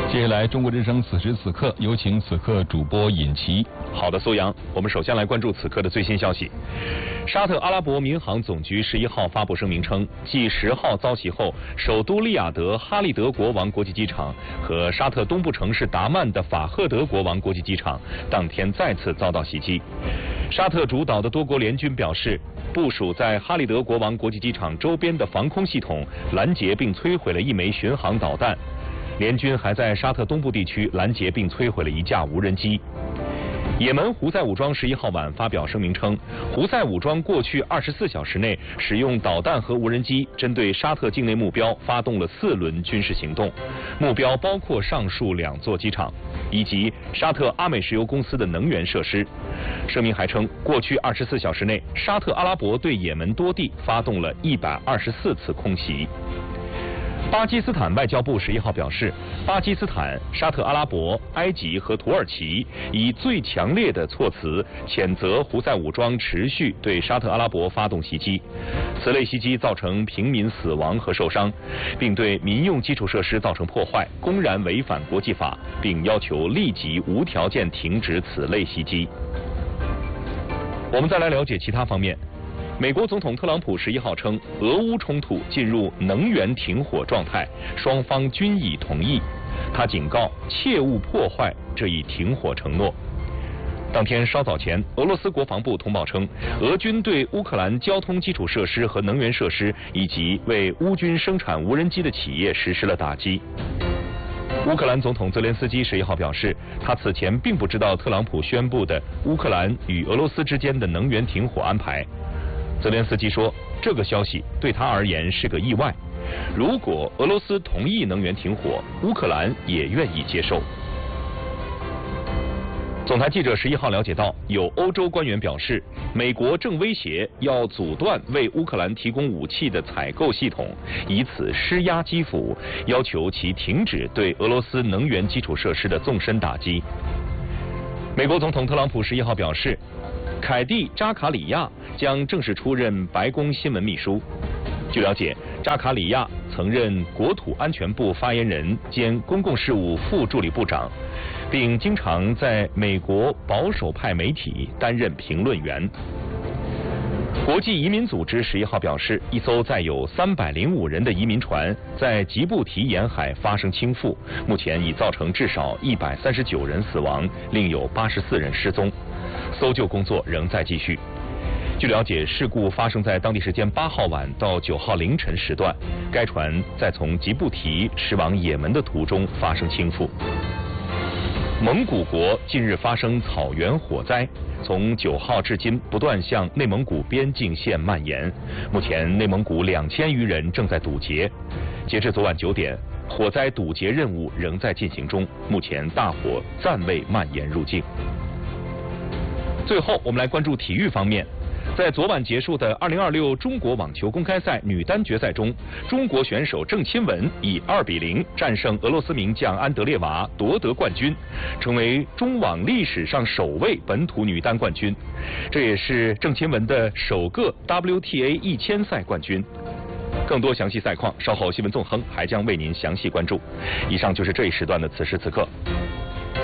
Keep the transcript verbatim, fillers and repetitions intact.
接下来，中国之声此时此刻有请此刻主播尹奇。 好的，苏阳，我们首先来关注此刻的最新消息。沙特阿拉伯民航总局十一号发布声明称，继十号遭袭后，首都利雅得哈利德国王国际机场和沙特东部城市达曼的法赫德国王国际机场当天再次遭到袭击。沙特主导的多国联军表示，部署在哈利德国王国际机场周边的防空系统拦截并摧毁了一枚巡航导弹。联军还在沙特东部地区拦截并摧毁了一架无人机。也门胡塞武装十一号晚发表声明称，胡塞武装过去二十四小时内使用导弹和无人机针对沙特境内目标发动了四轮军事行动，目标包括上述两座机场以及沙特阿美石油公司的能源设施。声明还称，过去二十四小时内，沙特阿拉伯对也门多地发动了一百二十四次空袭。巴基斯坦外交部十一号表示，巴基斯坦、沙特阿拉伯、埃及和土耳其以最强烈的措辞谴责胡塞武装持续对沙特阿拉伯发动袭击，此类袭击造成平民死亡和受伤，并对民用基础设施造成破坏，公然违反国际法，并要求立即无条件停止此类袭击。我们再来了解其他方面。美国总统特朗普十一号称，俄乌冲突进入能源停火状态，双方均已同意。他警告，切勿破坏这一停火承诺。当天稍早前，俄罗斯国防部通报称，俄军对乌克兰交通基础设施和能源设施以及为乌军生产无人机的企业实施了打击。乌克兰总统泽连斯基十一号表示，他此前并不知道特朗普宣布的乌克兰与俄罗斯之间的能源停火安排。泽连斯基说，这个消息对他而言是个意外。如果俄罗斯同意能源停火，乌克兰也愿意接受。总台记者十一号了解到，有欧洲官员表示，美国正威胁要阻断为乌克兰提供武器的采购系统，以此施压基辅，要求其停止对俄罗斯能源基础设施的纵深打击。美国总统特朗普十一号表示，凯蒂·扎卡里亚将正式出任白宫新闻秘书。据了解，扎卡里亚曾任国土安全部发言人兼公共事务副助理部长，并经常在美国保守派媒体担任评论员。国际移民组织十一号表示，一艘载有三百零五人的移民船在吉布提沿海发生倾覆，目前已造成至少一百三十九人死亡，另有八十四人失踪。搜救工作仍在继续。据了解，事故发生在当地时间八号晚到九号凌晨时段，该船在从吉布提驶往也门的途中发生倾覆。蒙古国近日发生草原火灾，从九号至今不断向内蒙古边境线蔓延。目前内蒙古两千余人正在堵截。截至昨晚九点，火灾堵截任务仍在进行中，目前大火暂未蔓延入境。最后，我们来关注体育方面。在昨晚结束的二零二六中国网球公开赛女单决赛中，中国选手郑钦文以二比零战胜俄罗斯名将安德烈娃，夺得冠军，成为中网历史上首位本土女单冠军。这也是郑钦文的首个 W T A 一千赛冠军。更多详细赛况，稍后新闻纵横还将为您详细关注。以上就是这一时段的此时此刻。